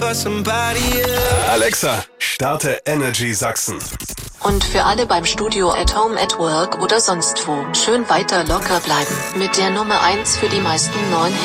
Alexa, starte Energy Sachsen. Und für alle beim Studio, at home, at work oder sonst wo, schön weiter locker bleiben. Mit der Nummer 1 für die meisten neuen